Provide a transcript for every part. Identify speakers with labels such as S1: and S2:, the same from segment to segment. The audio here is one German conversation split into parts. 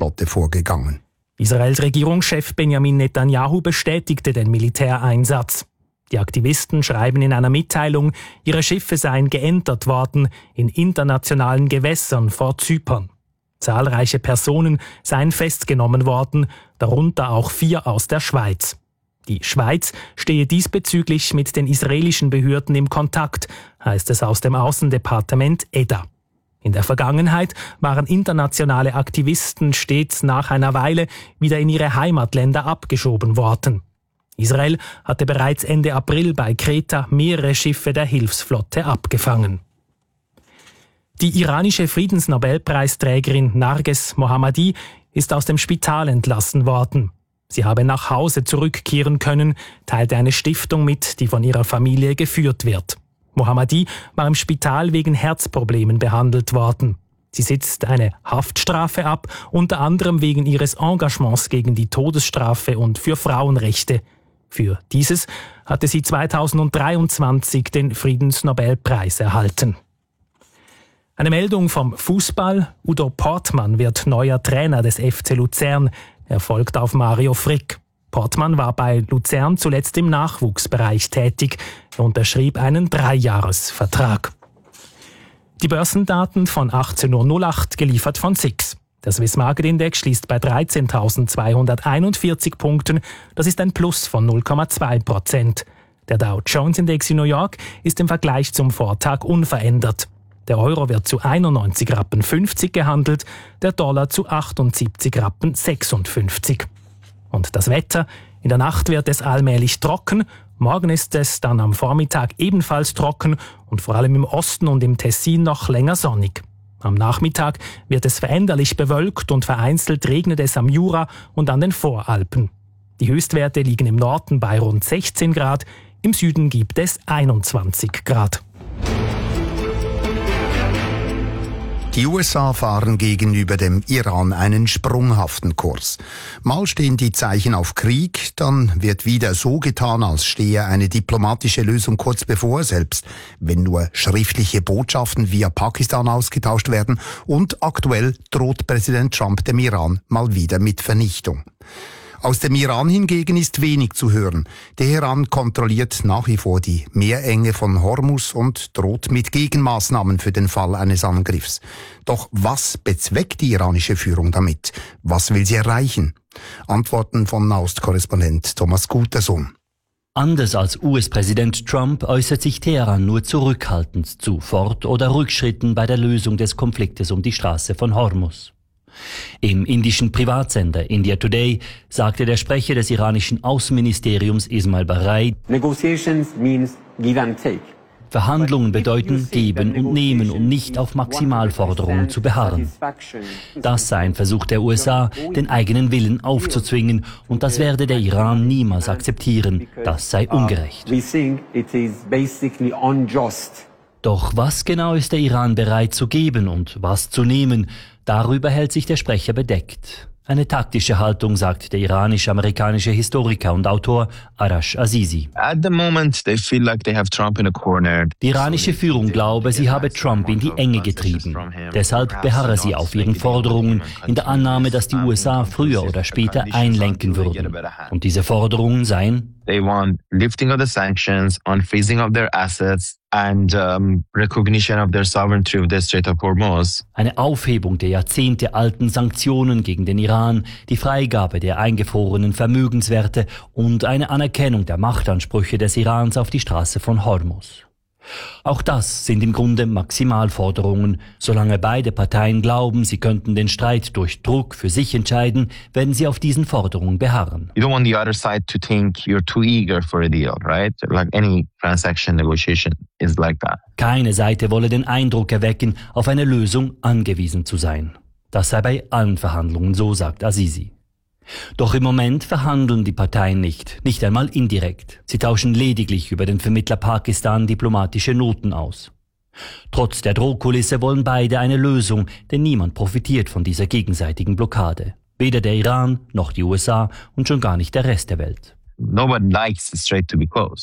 S1: Hilfsflotte vorgegangen.
S2: Israels Regierungschef Benjamin Netanyahu bestätigte den Militäreinsatz. Die Aktivisten schreiben in einer Mitteilung, ihre Schiffe seien geentert worden in internationalen Gewässern vor Zypern. Zahlreiche Personen seien festgenommen worden, darunter auch 4 aus der Schweiz. Die Schweiz stehe diesbezüglich mit den israelischen Behörden im Kontakt, heißt es aus dem Außendepartement EDA. In der Vergangenheit waren internationale Aktivisten stets nach einer Weile wieder in ihre Heimatländer abgeschoben worden. Israel hatte bereits Ende April bei Kreta mehrere Schiffe der Hilfsflotte abgefangen. Die iranische Friedensnobelpreisträgerin Narges Mohammadi ist aus dem Spital entlassen worden. Sie habe nach Hause zurückkehren können, teilte eine Stiftung mit, die von ihrer Familie geführt wird. Mohammadi war im Spital wegen Herzproblemen behandelt worden. Sie sitzt eine Haftstrafe ab, unter anderem wegen ihres Engagements gegen die Todesstrafe und für Frauenrechte. Für dieses hatte sie 2023 den Friedensnobelpreis erhalten. Eine Meldung vom Fußball. Udo Portmann wird neuer Trainer des FC Luzern. Er folgt auf Mario Frick. Portmann war bei Luzern zuletzt im Nachwuchsbereich tätig. Er unterschrieb einen 3-Jahres-Vertrag. Die Börsendaten von 18.08 Uhr geliefert von SIX. Der Swiss Market Index schließt bei 13.241 Punkten. Das ist ein Plus von 0,2%. Der Dow Jones Index in New York ist im Vergleich zum Vortag unverändert. Der Euro wird zu 91,50 Rappen gehandelt, der Dollar zu 78,56 Rappen. Und das Wetter? In der Nacht wird es allmählich trocken, morgen ist es dann am Vormittag ebenfalls trocken und vor allem im Osten und im Tessin noch länger sonnig. Am Nachmittag wird es veränderlich bewölkt und vereinzelt regnet es am Jura und an den Voralpen. Die Höchstwerte liegen im Norden bei rund 16 Grad, im Süden gibt es 21 Grad.
S1: Die USA fahren gegenüber dem Iran einen sprunghaften Kurs. Mal stehen die Zeichen auf Krieg, dann wird wieder so getan, als stehe eine diplomatische Lösung kurz bevor, selbst wenn nur schriftliche Botschaften via Pakistan ausgetauscht werden. Und aktuell droht Präsident Trump dem Iran mal wieder mit Vernichtung. Aus dem Iran hingegen ist wenig zu hören. Teheran kontrolliert nach wie vor die Meerenge von Hormuz und droht mit Gegenmaßnahmen für den Fall eines Angriffs. Doch was bezweckt die iranische Führung damit? Was will sie erreichen? Antworten von Nahost-Korrespondent Thomas Gutersohn.
S3: Anders als US-Präsident Trump äußert sich Teheran nur zurückhaltend zu Fort- oder Rückschritten bei der Lösung des Konfliktes um die Straße von Hormuz. Im indischen Privatsender India Today sagte der Sprecher des iranischen Außenministeriums Ismail Baghai,
S4: Negotiations means give and take.
S3: Verhandlungen bedeuten geben und nehmen, um nicht auf Maximalforderungen zu beharren. Das sei ein Versuch der USA, den eigenen Willen aufzuzwingen, und das werde der Iran niemals akzeptieren. Das sei ungerecht. Doch was genau ist der Iran bereit zu geben und was zu nehmen? Darüber hält sich der Sprecher bedeckt. Eine taktische Haltung, sagt der iranisch-amerikanische Historiker und Autor Arash Azizi. Die iranische Führung glaube, sie habe Trump in die Enge getrieben. Deshalb beharre sie auf ihren Forderungen, in der Annahme, dass die USA früher oder später einlenken würden. Und diese Forderungen seien:
S5: They want lifting of the sanctions, unfreezing of their assets and recognition of their sovereignty of the Strait of Hormuz.
S3: Eine Aufhebung der jahrzehntealten Sanktionen gegen den Iran, die Freigabe der eingefrorenen Vermögenswerte und eine Anerkennung der Machtansprüche des Irans auf die Straße von Hormuz. Auch das sind im Grunde Maximalforderungen. Solange beide Parteien glauben, sie könnten den Streit durch Druck für sich entscheiden, werden sie auf diesen Forderungen beharren.
S5: You don't want the other side to think you're too eager for a deal, right? Like any transaction negotiation is like that.
S3: Keine Seite wolle den Eindruck erwecken, auf eine Lösung angewiesen zu sein. Das sei bei allen Verhandlungen so, sagt Azizi. Doch im Moment verhandeln die Parteien nicht einmal indirekt. Sie tauschen lediglich über den Vermittler Pakistan diplomatische Noten aus. Trotz der Drohkulisse wollen beide eine Lösung, denn niemand profitiert von dieser gegenseitigen Blockade. Weder der Iran noch die USA und schon gar nicht der Rest der Welt.
S5: Nobody likes the strait to be closed.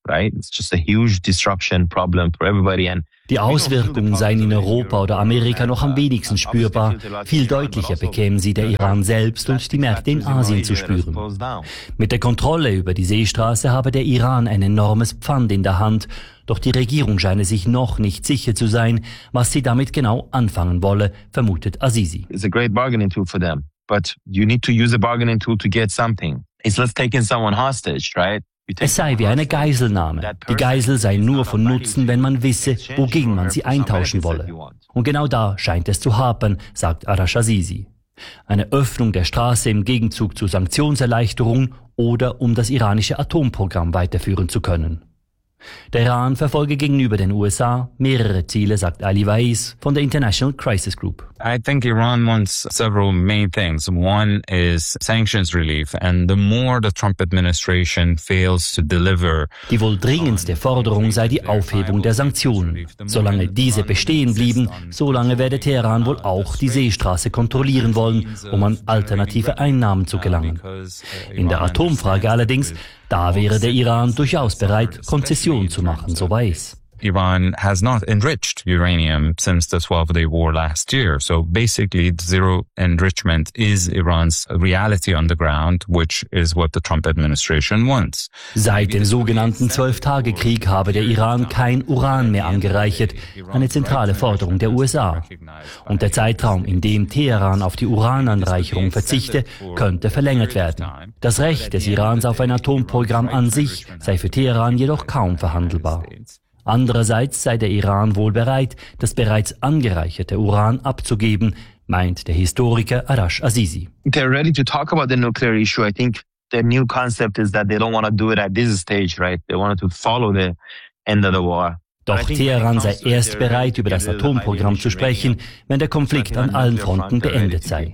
S5: right? It's just a huge disruption problem for everybody. And
S3: die Auswirkungen seien in Europa oder Amerika noch am wenigsten spürbar. Viel deutlicher bekämen sie der Iran selbst und die Märkte in Asien zu spüren. Mit der Kontrolle über die Seestraße habe der Iran ein enormes Pfand in der Hand, doch die Regierung scheine sich noch nicht sicher zu sein, was sie damit genau anfangen wolle, vermutet Azizi.
S5: It's a great bargaining tool for them, but you need to use a bargaining tool to get something. It's like taking someone hostage, right?
S3: Es sei wie eine Geiselnahme. Die Geisel sei nur von Nutzen, wenn man wisse, wogegen man sie eintauschen wolle. Und genau da scheint es zu hapern, sagt Arash Azizi. Eine Öffnung der Straße im Gegenzug zu Sanktionserleichterung oder um das iranische Atomprogramm weiterführen zu können. Der Iran verfolge gegenüber den USA mehrere Ziele, sagt Ali Weiss von der International Crisis Group.
S6: I think Iran wants several main things. One is sanctions relief, and the more the Trump administration fails to deliver.
S3: Die wohl dringendste Forderung sei die Aufhebung der Sanktionen. Solange diese bestehen blieben, solange werde Teheran wohl auch die Seestraße kontrollieren wollen, um an alternative Einnahmen zu gelangen. In der Atomfrage allerdings, da wäre der Iran durchaus bereit, Konzessionen zu machen, so Weiss.
S6: Iran has not enriched uranium since the 12-day war last year. So basically, zero enrichment is Iran's reality on the ground, which is what the Trump administration wants.
S3: Seit dem sogenannten 12-Tage-Krieg habe der Iran kein Uran mehr angereichert, eine zentrale Forderung der USA. Und der Zeitraum, in dem Teheran auf die Urananreicherung verzichte, könnte verlängert werden. Das Recht des Irans auf ein Atomprogramm an sich sei für Teheran jedoch kaum verhandelbar. Andererseits sei der Iran wohl bereit, das bereits angereicherte Uran abzugeben, meint der Historiker Arash Azizi.
S5: They're ready to talk about the nuclear issue. I think the new concept is that they don't want to do it at this stage, right? They wanted to follow the end of the war.
S3: Doch Teheran sei erst bereit, über das Atomprogramm zu sprechen, wenn der Konflikt an allen Fronten beendet sei.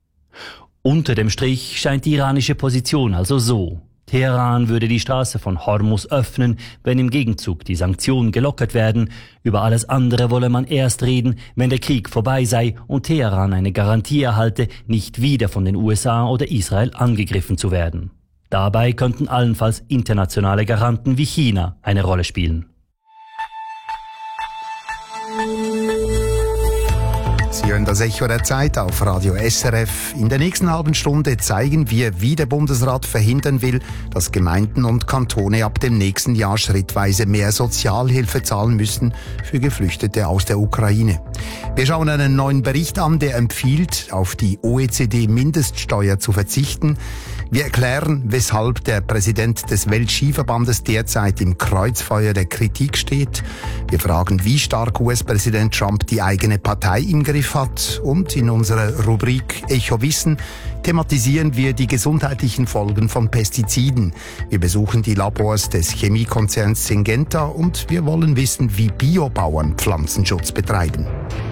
S3: Unter dem Strich scheint die iranische Position also so. Teheran würde die Straße von Hormuz öffnen, wenn im Gegenzug die Sanktionen gelockert werden. Über alles andere wolle man erst reden, wenn der Krieg vorbei sei und Teheran eine Garantie erhalte, nicht wieder von den USA oder Israel angegriffen zu werden. Dabei könnten allenfalls internationale Garanten wie China eine Rolle spielen.
S1: Sie hören das Echo der Zeit auf Radio SRF. In der nächsten halben Stunde zeigen wir, wie der Bundesrat verhindern will, dass Gemeinden und Kantone ab dem nächsten Jahr schrittweise mehr Sozialhilfe zahlen müssen für Geflüchtete aus der Ukraine. Wir schauen einen neuen Bericht an, der empfiehlt, auf die OECD-Mindeststeuer zu verzichten. Wir erklären, weshalb der Präsident des Weltskiverbandes derzeit im Kreuzfeuer der Kritik steht. Wir fragen, wie stark US-Präsident Trump die eigene Partei im Griff hat. Und in unserer Rubrik Echo Wissen thematisieren wir die gesundheitlichen Folgen von Pestiziden. Wir besuchen die Labors des Chemiekonzerns Syngenta und wir wollen wissen, wie Biobauern Pflanzenschutz betreiben.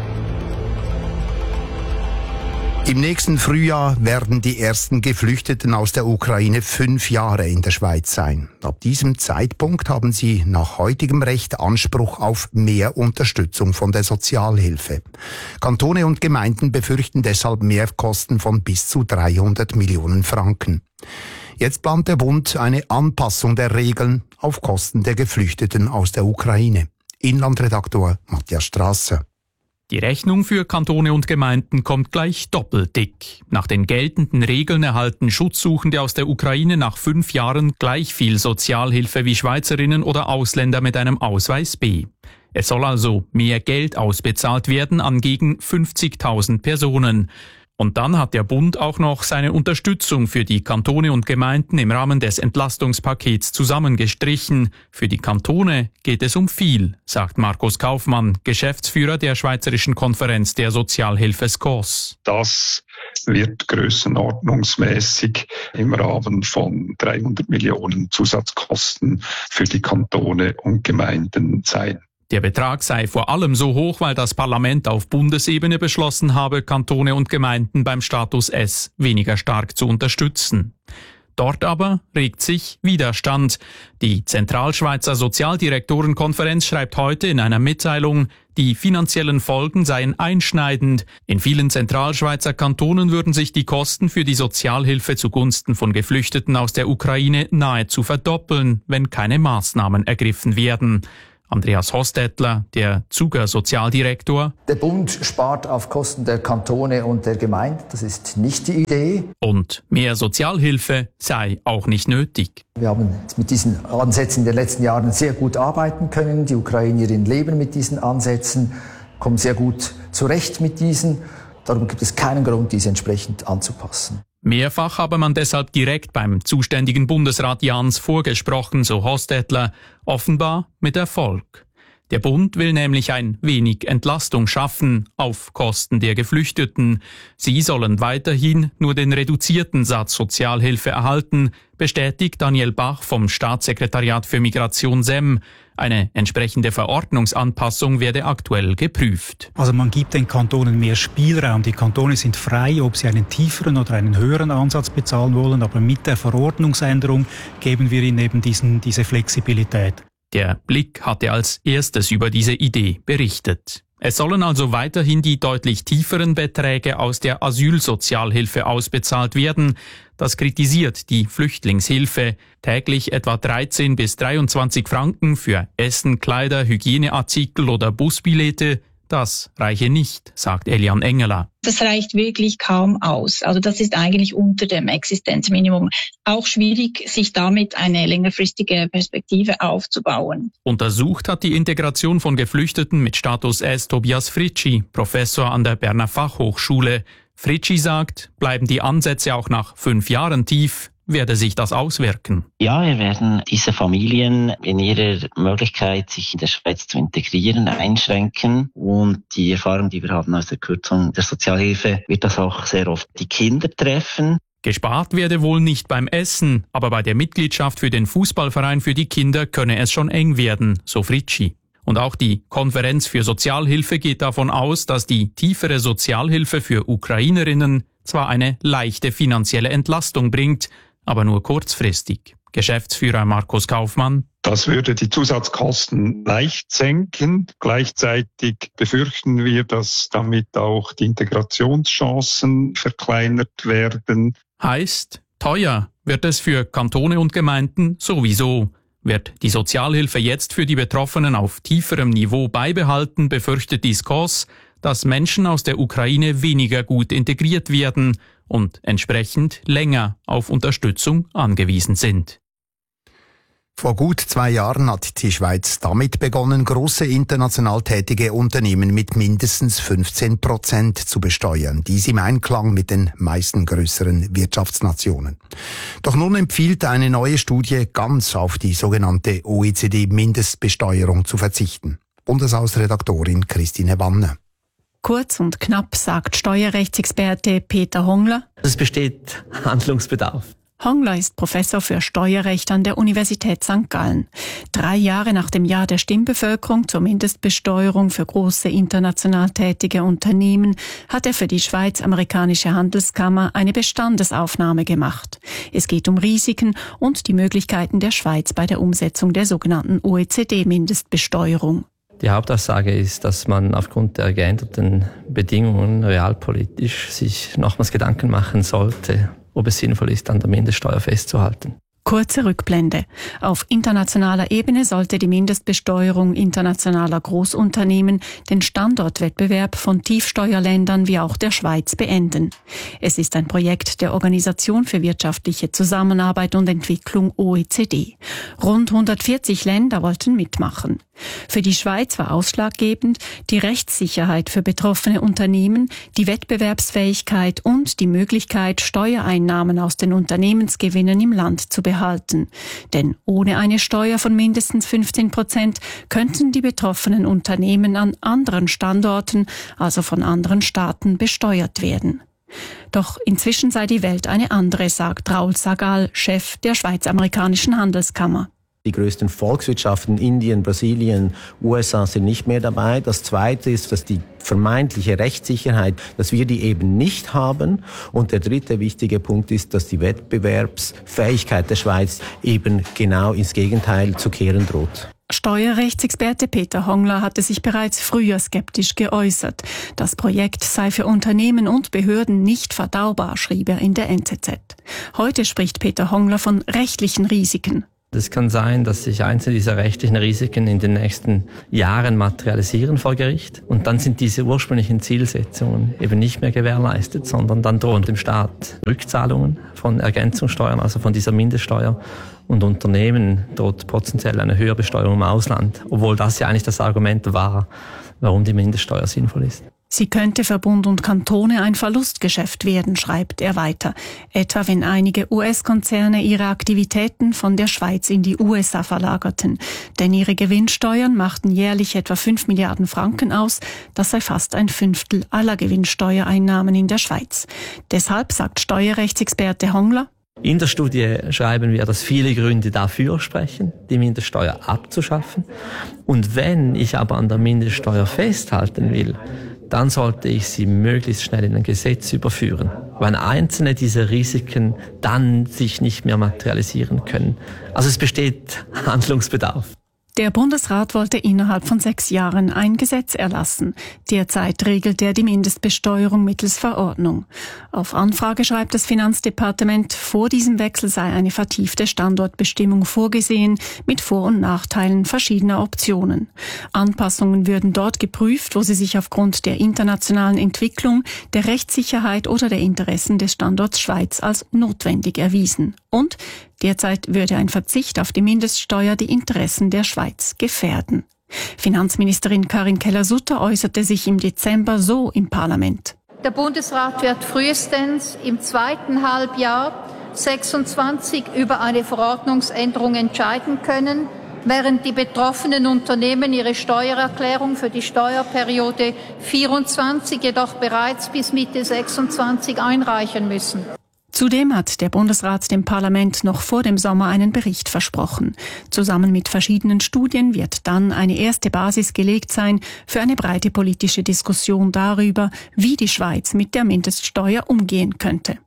S1: Im nächsten Frühjahr werden die ersten Geflüchteten aus der Ukraine 5 Jahre in der Schweiz sein. Ab diesem Zeitpunkt haben sie nach heutigem Recht Anspruch auf mehr Unterstützung von der Sozialhilfe. Kantone und Gemeinden befürchten deshalb Mehrkosten von bis zu 300 Millionen Franken. Jetzt plant der Bund eine Anpassung der Regeln auf Kosten der Geflüchteten aus der Ukraine. Inlandredaktor Matthias Strasser.
S7: Die Rechnung für Kantone und Gemeinden kommt gleich doppelt dick. Nach den geltenden Regeln erhalten Schutzsuchende aus der Ukraine nach 5 Jahren gleich viel Sozialhilfe wie Schweizerinnen oder Ausländer mit einem Ausweis B. Es soll also mehr Geld ausbezahlt werden an gegen 50.000 Personen. Und dann hat der Bund auch noch seine Unterstützung für die Kantone und Gemeinden im Rahmen des Entlastungspakets zusammengestrichen. Für die Kantone geht es um viel, sagt Markus Kaufmann, Geschäftsführer der Schweizerischen Konferenz der Sozialhilfe SCOS.
S8: Das wird grössenordnungsmäßig im Rahmen von 300 Millionen Zusatzkosten für die Kantone und Gemeinden sein.
S7: Der Betrag sei vor allem so hoch, weil das Parlament auf Bundesebene beschlossen habe, Kantone und Gemeinden beim Status S weniger stark zu unterstützen. Dort aber regt sich Widerstand. Die Zentralschweizer Sozialdirektorenkonferenz schreibt heute in einer Mitteilung, die finanziellen Folgen seien einschneidend. In vielen Zentralschweizer Kantonen würden sich die Kosten für die Sozialhilfe zugunsten von Geflüchteten aus der Ukraine nahezu verdoppeln, wenn keine Maßnahmen ergriffen werden. Andreas Hostetler, der Zuger Sozialdirektor.
S9: Der Bund spart auf Kosten der Kantone und der Gemeinde. Das ist nicht die Idee.
S7: Und mehr Sozialhilfe sei auch nicht nötig.
S9: Wir haben mit diesen Ansätzen in den letzten Jahren sehr gut arbeiten können. Die Ukrainerinnen leben mit diesen Ansätzen, kommen sehr gut zurecht mit diesen. Darum gibt es keinen Grund, diese entsprechend anzupassen.
S7: Mehrfach habe man deshalb direkt beim zuständigen Bundesrat Jahns vorgesprochen, so Hostetler, offenbar mit Erfolg. Der Bund will nämlich ein wenig Entlastung schaffen auf Kosten der Geflüchteten. Sie sollen weiterhin nur den reduzierten Satz Sozialhilfe erhalten, bestätigt Daniel Bach vom Staatssekretariat für Migration SEM. Eine entsprechende Verordnungsanpassung werde aktuell geprüft.
S10: Also man gibt den Kantonen mehr Spielraum. Die Kantone sind frei, ob sie einen tieferen oder einen höheren Ansatz bezahlen wollen, aber mit der Verordnungsänderung geben wir ihnen eben diese Flexibilität.
S7: Der Blick hatte als erstes über diese Idee berichtet. Es sollen also weiterhin die deutlich tieferen Beträge aus der Asylsozialhilfe ausbezahlt werden. Das kritisiert die Flüchtlingshilfe. Täglich etwa 13 bis 23 Franken für Essen, Kleider, Hygieneartikel oder Busbillette. Das reiche nicht, sagt Elian Engeler.
S11: Das reicht wirklich kaum aus. Also das ist eigentlich unter dem Existenzminimum. Auch schwierig, sich damit eine längerfristige Perspektive aufzubauen.
S7: Untersucht hat die Integration von Geflüchteten mit Status S Tobias Fritschi, Professor an der Berner Fachhochschule. Fritschi sagt, bleiben die Ansätze auch nach 5 Jahren tief, werde sich das auswirken?
S12: Ja, wir werden diese Familien in ihrer Möglichkeit, sich in der Schweiz zu integrieren, einschränken. Und die Erfahrung, die wir haben aus der Kürzung der Sozialhilfe, wird das auch sehr oft die Kinder treffen.
S7: Gespart werde wohl nicht beim Essen, aber bei der Mitgliedschaft für den Fußballverein für die Kinder könne es schon eng werden, so Fritschi. Und auch die Konferenz für Sozialhilfe geht davon aus, dass die tiefere Sozialhilfe für Ukrainerinnen zwar eine leichte finanzielle Entlastung bringt, aber nur kurzfristig. Geschäftsführer Markus Kaufmann.
S8: Das würde die Zusatzkosten leicht senken. Gleichzeitig befürchten wir, dass damit auch die Integrationschancen verkleinert werden.
S7: Heißt, teuer wird es für Kantone und Gemeinden sowieso. Wird die Sozialhilfe jetzt für die Betroffenen auf tieferem Niveau beibehalten, befürchtet die SCOS, dass Menschen aus der Ukraine weniger gut integriert werden und entsprechend länger auf Unterstützung angewiesen sind.
S1: Vor gut 2 Jahren hat die Schweiz damit begonnen, große international tätige Unternehmen mit mindestens 15% zu besteuern. Dies im Einklang mit den meisten größeren Wirtschaftsnationen. Doch nun empfiehlt eine neue Studie, ganz auf die sogenannte OECD-Mindestbesteuerung zu verzichten. Bundeshausredaktorin Christine Wanne.
S13: Kurz und knapp sagt Steuerrechtsexperte Peter Hongler.
S14: Es besteht Handlungsbedarf.
S13: Hongler ist Professor für Steuerrecht an der Universität St. Gallen. 3 Jahre nach dem Jahr der Stimmbevölkerung zur Mindestbesteuerung für große international tätige Unternehmen hat er für die Schweiz-Amerikanische Handelskammer eine Bestandesaufnahme gemacht. Es geht um Risiken und die Möglichkeiten der Schweiz bei der Umsetzung der sogenannten OECD-Mindestbesteuerung.
S14: Die Hauptaussage ist, dass man aufgrund der geänderten Bedingungen realpolitisch sich nochmals Gedanken machen sollte, ob es sinnvoll ist, an der Mindeststeuer festzuhalten.
S13: Kurze Rückblende. Auf internationaler Ebene sollte die Mindestbesteuerung internationaler Großunternehmen den Standortwettbewerb von Tiefsteuerländern wie auch der Schweiz beenden. Es ist ein Projekt der Organisation für wirtschaftliche Zusammenarbeit und Entwicklung OECD. Rund 140 Länder wollten mitmachen. Für die Schweiz war ausschlaggebend die Rechtssicherheit für betroffene Unternehmen, die Wettbewerbsfähigkeit und die Möglichkeit, Steuereinnahmen aus den Unternehmensgewinnen im Land zu behalten. Denn ohne eine Steuer von mindestens 15% könnten die betroffenen Unternehmen an anderen Standorten, also von anderen Staaten, besteuert werden. Doch inzwischen sei die Welt eine andere, sagt Raoul Sagal, Chef der Schweiz-Amerikanischen Handelskammer.
S15: Die größten Volkswirtschaften, Indien, Brasilien, USA sind nicht mehr dabei. Das Zweite ist, dass die vermeintliche Rechtssicherheit, dass wir die eben nicht haben. Und der dritte wichtige Punkt ist, dass die Wettbewerbsfähigkeit der Schweiz eben genau ins Gegenteil zu kehren droht.
S13: Steuerrechtsexperte Peter Hongler hatte sich bereits früher skeptisch geäußert. Das Projekt sei für Unternehmen und Behörden nicht verdaubar, schrieb er in der NZZ. Heute spricht Peter Hongler von rechtlichen Risiken.
S14: Es kann sein, dass sich einzelne dieser rechtlichen Risiken in den nächsten Jahren materialisieren vor Gericht. Und dann sind diese ursprünglichen Zielsetzungen eben nicht mehr gewährleistet, sondern dann drohen dem Staat Rückzahlungen von Ergänzungssteuern, also von dieser Mindeststeuer. Und Unternehmen droht potenziell eine höhere Besteuerung im Ausland, obwohl das ja eigentlich das Argument war, warum die Mindeststeuer sinnvoll ist.
S13: Sie könnte für Bund und Kantone ein Verlustgeschäft werden, schreibt er weiter. Etwa wenn einige US-Konzerne ihre Aktivitäten von der Schweiz in die USA verlagerten. Denn ihre Gewinnsteuern machten jährlich etwa 5 Milliarden Franken aus. Das sei fast ein Fünftel aller Gewinnsteuereinnahmen in der Schweiz. Deshalb, sagt Steuerrechtsexperte Hongler,
S14: in der Studie schreiben wir, dass viele Gründe dafür sprechen, die Mindeststeuer abzuschaffen. Und wenn ich aber an der Mindeststeuer festhalten will, dann sollte ich sie möglichst schnell in ein Gesetz überführen, weil einzelne dieser Risiken dann sich nicht mehr materialisieren können. Also es besteht Handlungsbedarf.
S13: Der Bundesrat wollte innerhalb von 6 Jahren ein Gesetz erlassen. Derzeit regelt er die Mindestbesteuerung mittels Verordnung. Auf Anfrage schreibt das Finanzdepartement, vor diesem Wechsel sei eine vertiefte Standortbestimmung vorgesehen, mit Vor- und Nachteilen verschiedener Optionen. Anpassungen würden dort geprüft, wo sie sich aufgrund der internationalen Entwicklung, der Rechtssicherheit oder der Interessen des Standorts Schweiz als notwendig erwiesen. Und derzeit würde ein Verzicht auf die Mindeststeuer die Interessen der Schweiz gefährden. Finanzministerin Karin Keller-Sutter äußerte sich im Dezember so im Parlament.
S16: Der Bundesrat wird frühestens im 2. Halbjahr 2026 über eine Verordnungsänderung entscheiden können, während die betroffenen Unternehmen ihre Steuererklärung für die Steuerperiode 24 jedoch bereits bis Mitte 26 einreichen müssen.
S13: Zudem hat der Bundesrat dem Parlament noch vor dem Sommer einen Bericht versprochen. Zusammen mit verschiedenen Studien wird dann eine erste Basis gelegt sein für eine breite politische Diskussion darüber, wie die Schweiz mit der Mindeststeuer umgehen könnte.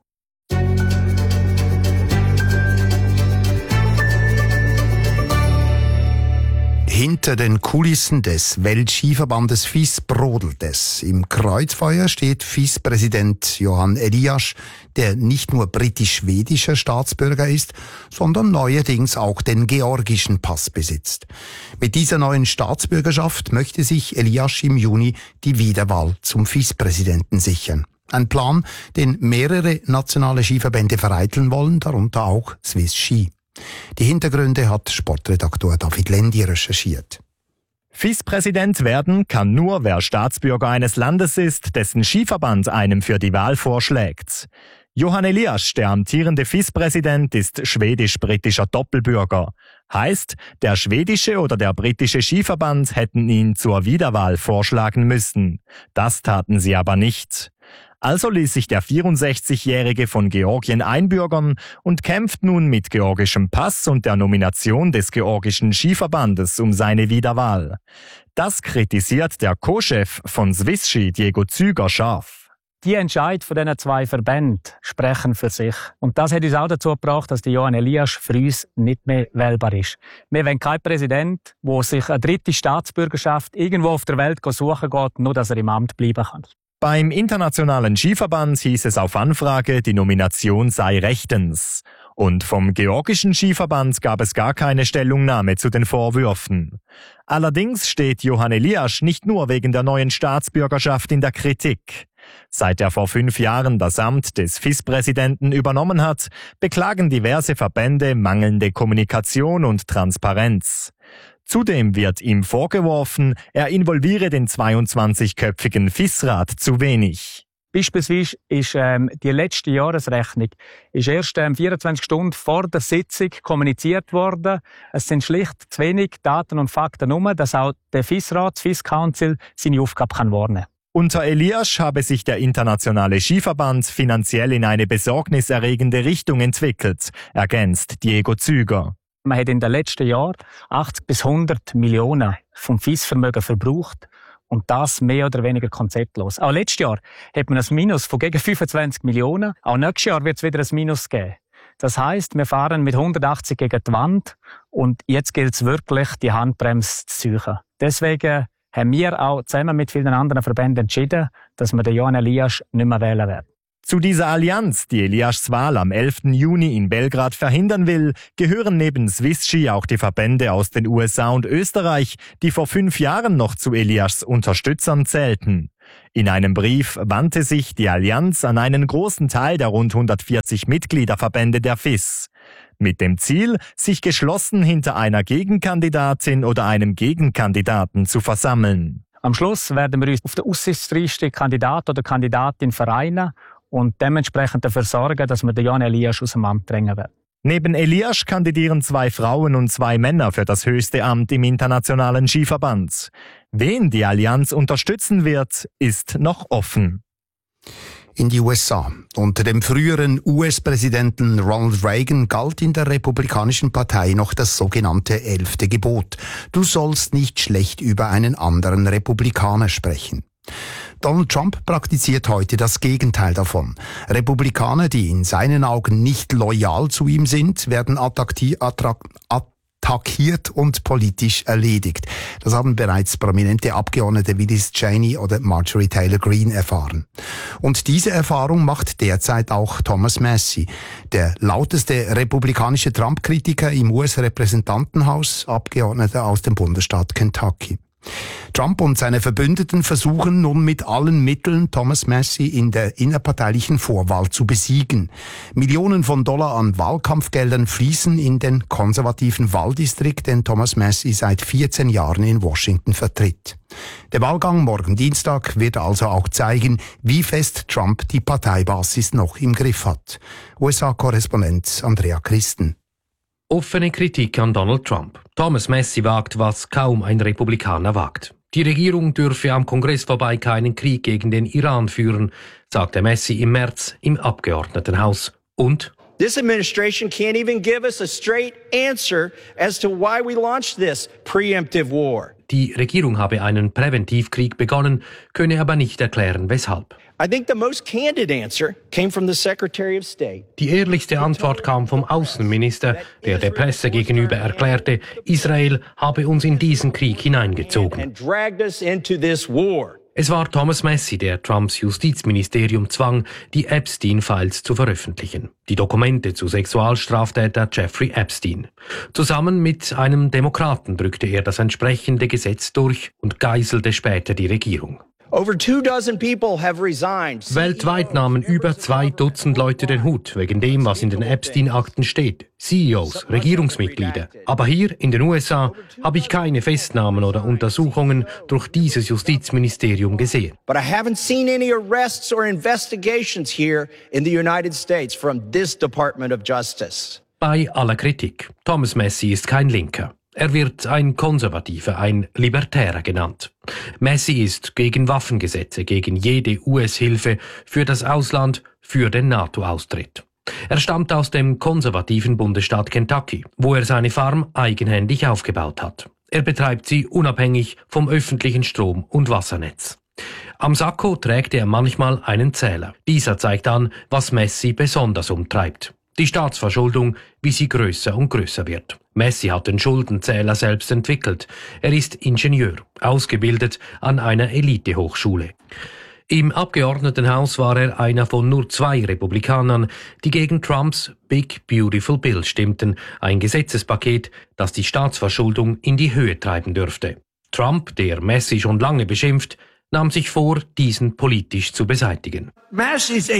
S1: Hinter den Kulissen des Weltskiverbandes FIS brodelt es. Im Kreuzfeuer steht FIS-Präsident Johan Elias, der nicht nur britisch-schwedischer Staatsbürger ist, sondern neuerdings auch den georgischen Pass besitzt. Mit dieser neuen Staatsbürgerschaft möchte sich Elias im Juni die Wiederwahl zum FIS-Präsidenten sichern. Ein Plan, den mehrere nationale Skiverbände vereiteln wollen, darunter auch Swiss Ski. Die Hintergründe hat Sportredaktor David Lendi recherchiert.
S17: FIS-Präsident werden kann nur, wer Staatsbürger eines Landes ist, dessen Skiverband einem für die Wahl vorschlägt. Johan Elias, der amtierende FIS-Präsident, ist schwedisch-britischer Doppelbürger. Heißt, der schwedische oder der britische Skiverband hätten ihn zur Wiederwahl vorschlagen müssen. Das taten sie aber nicht. Also ließ sich der 64-Jährige von Georgien einbürgern und kämpft nun mit georgischem Pass und der Nomination des georgischen Skiverbandes um seine Wiederwahl. Das kritisiert der Co-Chef von Swiss Ski, Diego Züger, scharf.
S18: Die Entscheidungen von diesen 2 Verbänden sprechen für sich. Und das hat uns auch dazu gebracht, dass der Johan Elias für uns nicht mehr wählbar ist. Wir wollen keinen Präsident, der sich eine dritte Staatsbürgerschaft irgendwo auf der Welt suchen geht, nur dass er im Amt bleiben kann.
S17: Beim Internationalen Skiverband hieß es auf Anfrage, die Nomination sei rechtens. Und vom georgischen Skiverband gab es gar keine Stellungnahme zu den Vorwürfen. Allerdings steht Johan Elias nicht nur wegen der neuen Staatsbürgerschaft in der Kritik. Seit er vor 5 Jahren das Amt des FIS-Präsidenten übernommen hat, beklagen diverse Verbände mangelnde Kommunikation und Transparenz. Zudem wird ihm vorgeworfen, er involviere den 22-köpfigen FIS-Rat zu wenig.
S18: Beispielsweise ist die letzte Jahresrechnung erst 24 Stunden vor der Sitzung kommuniziert worden. Es sind schlicht zu wenig Daten und Fakten herum, dass auch der FIS-Rat, das FIS-Council, seine Aufgabe kann wahrnehmen.
S17: Unter Elias habe sich der internationale Skiverband finanziell in eine besorgniserregende Richtung entwickelt, ergänzt Diego Züger.
S18: Man hat in den letzten Jahren 80 bis 100 Millionen vom FIS-Vermögen verbraucht. Und das mehr oder weniger konzeptlos. Auch letztes Jahr hat man ein Minus von gegen 25 Millionen. Auch nächstes Jahr wird es wieder ein Minus geben. Das heisst, wir fahren mit 180 gegen die Wand. Und jetzt gilt es wirklich, die Handbremse zu ziehen. Deswegen haben wir auch zusammen mit vielen anderen Verbänden entschieden, dass wir den Johan Eliasch nicht mehr wählen werden.
S17: Zu dieser Allianz, die Eliaschs Wahl am 11. Juni in Belgrad verhindern will, gehören neben Swissski auch die Verbände aus den USA und Österreich, die vor 5 Jahren noch zu Eliaschs Unterstützern zählten. In einem Brief wandte sich die Allianz an einen großen Teil der rund 140 Mitgliederverbände der FIS. Mit dem Ziel, sich geschlossen hinter einer Gegenkandidatin oder einem Gegenkandidaten zu versammeln.
S18: Am Schluss werden wir uns auf den aussichtsreichsten Kandidat oder Kandidatin vereinen und dementsprechend dafür sorgen, dass wir den Johan Eliasch aus dem Amt drängen werden.
S17: Neben Eliasch kandidieren 2 Frauen und 2 Männer für das höchste Amt im Internationalen Skiverband. Wen die Allianz unterstützen wird, ist noch offen.
S1: In die USA. Unter dem früheren US-Präsidenten Ronald Reagan galt in der Republikanischen Partei noch das sogenannte 11. Gebot. Du sollst nicht schlecht über einen anderen Republikaner sprechen. Donald Trump praktiziert heute das Gegenteil davon. Republikaner, die in seinen Augen nicht loyal zu ihm sind, werden attackiert und politisch erledigt. Das haben bereits prominente Abgeordnete wie Liz Cheney oder Marjorie Taylor Greene erfahren. Und diese Erfahrung macht derzeit auch Thomas Massie, der lauteste republikanische Trump-Kritiker im US-Repräsentantenhaus, Abgeordneter aus dem Bundesstaat Kentucky. Trump und seine Verbündeten versuchen nun mit allen Mitteln, Thomas Massie in der innerparteilichen Vorwahl zu besiegen. Millionen von Dollar an Wahlkampfgeldern fließen in den konservativen Wahldistrikt, den Thomas Massie seit 14 Jahren in Washington vertritt. Der Wahlgang morgen Dienstag wird also auch zeigen, wie fest Trump die Parteibasis noch im Griff hat. USA-Korrespondent Andrea Christen.
S19: Offene Kritik an Donald Trump. Thomas Massie wagt, was kaum ein Republikaner wagt. Die Regierung dürfe am Kongress vorbei keinen Krieg gegen den Iran führen, sagte Massie im März im Abgeordnetenhaus. Und
S20: This administration can't even give us a straight answer as to why we launched this preemptive war.
S19: Die Regierung habe einen Präventivkrieg begonnen, könne aber nicht erklären, weshalb.
S20: I think the most candid answer came from the Secretary of State.
S19: Die ehrlichste Antwort kam vom Außenminister, der der Presse gegenüber erklärte, Israel habe uns in diesen Krieg hineingezogen.
S20: And dragged us into this war.
S19: Es war Thomas Massie, der Trumps Justizministerium zwang, die Epstein-Files zu veröffentlichen. Die Dokumente zu Sexualstraftäter Jeffrey Epstein. Zusammen mit einem Demokraten drückte er das entsprechende Gesetz durch und geißelte später die Regierung.
S20: Over 24 people have resigned.
S19: Weltweit nahmen über 2 Dutzend Leute den Hut wegen dem, was in den Epstein-Akten steht. CEOs, Regierungsmitglieder. Aber hier in den USA habe ich keine Festnahmen oder Untersuchungen durch dieses Justizministerium gesehen.
S20: But I haven't seen any arrests or investigations here in the United States from this Department of Justice.
S19: Bei aller Kritik. Thomas Massie ist kein Linker. Er wird ein Konservativer, ein Libertärer genannt. Massie ist gegen Waffengesetze, gegen jede US-Hilfe für das Ausland, für den NATO-Austritt. Er stammt aus dem konservativen Bundesstaat Kentucky, wo er seine Farm eigenhändig aufgebaut hat. Er betreibt sie unabhängig vom öffentlichen Strom- und Wassernetz. Am Sakko trägt er manchmal einen Zähler. Dieser zeigt an, was Massie besonders umtreibt. Die Staatsverschuldung, wie sie größer und größer wird. Massie hat den Schuldenzähler selbst entwickelt. Er ist Ingenieur, ausgebildet an einer Elitehochschule. Im Abgeordnetenhaus war er einer von nur 2 Republikanern, die gegen Trumps Big Beautiful Bill stimmten, ein Gesetzespaket, das die Staatsverschuldung in die Höhe treiben dürfte. Trump, der Massie schon lange beschimpft, nahm sich vor, diesen politisch zu beseitigen.
S21: Massie ist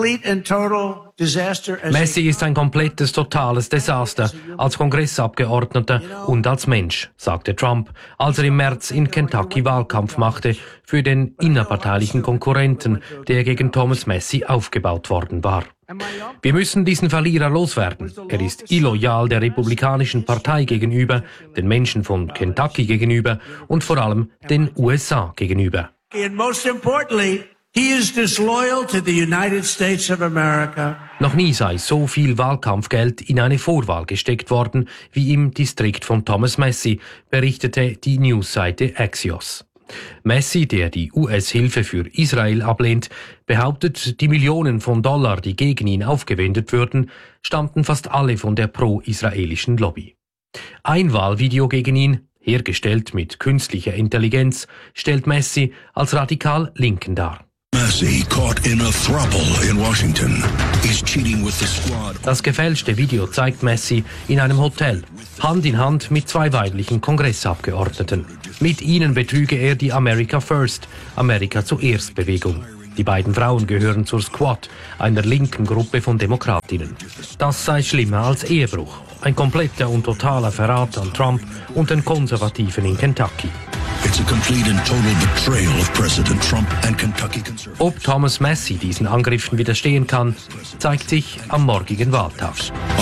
S19: ein komplettes, totales Desaster als Kongressabgeordneter und als Mensch, sagte Trump, als er im März in Kentucky Wahlkampf machte für den innerparteilichen Konkurrenten, der gegen Thomas Massie aufgebaut worden war. Wir müssen diesen Verlierer loswerden. Er ist illoyal der Republikanischen Partei gegenüber, den Menschen von Kentucky gegenüber und vor allem den USA gegenüber.
S21: And most importantly, he is disloyal to the United States of America.
S19: Noch nie sei so viel Wahlkampfgeld in eine Vorwahl gesteckt worden wie im Distrikt von Thomas Massie, berichtete die Newsseite Axios. Massie, der die US-Hilfe für Israel ablehnt, behauptet, die Millionen von Dollar, die gegen ihn aufgewendet würden, stammten fast alle von der pro-israelischen Lobby. Ein Wahlvideo gegen ihn, hergestellt mit künstlicher Intelligenz, stellt Massie als radikal Linken dar. Das gefälschte Video zeigt Massie in einem Hotel, Hand in Hand mit 2 weiblichen Kongressabgeordneten. Mit ihnen betrüge er die America First, Amerika zuerst Bewegung. Die beiden Frauen gehören zur Squad, einer linken Gruppe von Demokratinnen. Das sei schlimmer als Ehebruch. Ein kompletter und totaler Verrat an Trump und den Konservativen in Kentucky. Ob Thomas Massie diesen Angriffen widerstehen kann, zeigt sich am morgigen Wahltag.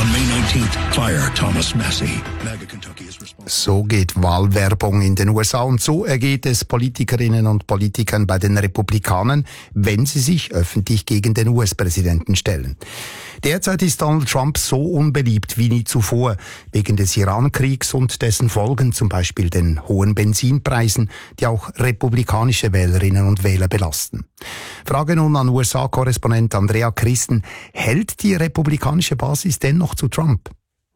S1: So geht Wahlwerbung in den USA und so ergeht es Politikerinnen und Politikern bei den Republikanern, wenn sie sich öffentlich gegen den US-Präsidenten stellen. Derzeit ist Donald Trump so unbeliebt wie nie zuvor, wegen des Iran-Kriegs und dessen Folgen, zum Beispiel den hohen Benzinpreisen, die auch republikanische Wählerinnen und Wähler belasten. Frage nun an USA-Korrespondent Andrea Christen: Hält die republikanische Basis dennoch zu Trump?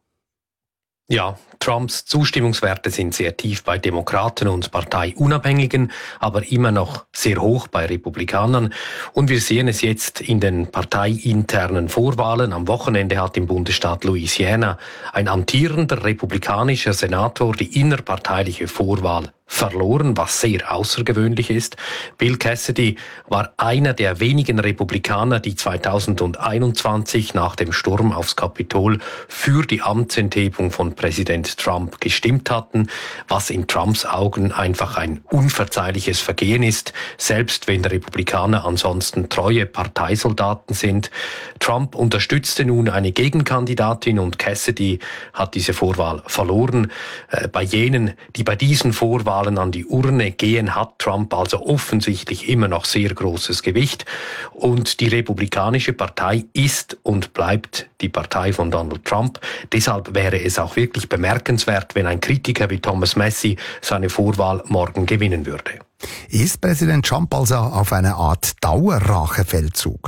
S19: Ja, Trumps Zustimmungswerte sind sehr tief bei Demokraten und Parteiunabhängigen, aber immer noch sehr hoch bei Republikanern. Und wir sehen es jetzt in den parteiinternen Vorwahlen. Am Wochenende hat im Bundesstaat Louisiana ein amtierender republikanischer Senator die innerparteiliche Vorwahl verloren, was sehr außergewöhnlich ist. Bill Cassidy war einer der wenigen Republikaner, die 2021 nach dem Sturm aufs Kapitol für die Amtsenthebung von Präsident Trump gestimmt hatten, was in Trumps Augen einfach ein unverzeihliches Vergehen ist, selbst wenn Republikaner ansonsten treue Parteisoldaten sind. Trump unterstützte nun eine Gegenkandidatin und Cassidy hat diese Vorwahl verloren. Bei jenen, die bei diesen Vorwahlen an die Urne gehen, hat Trump also offensichtlich immer noch sehr großes Gewicht. Und die Republikanische Partei ist und bleibt die Partei von Donald Trump. Deshalb wäre es auch wirklich bemerkenswert, wenn ein Kritiker wie Thomas Massie seine Vorwahl morgen gewinnen würde.
S1: Ist Präsident Trump also auf eine Art Dauerrachefeldzug?